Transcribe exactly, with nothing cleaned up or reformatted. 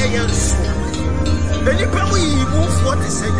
ye yenso. Enipa mu yi mu fo te se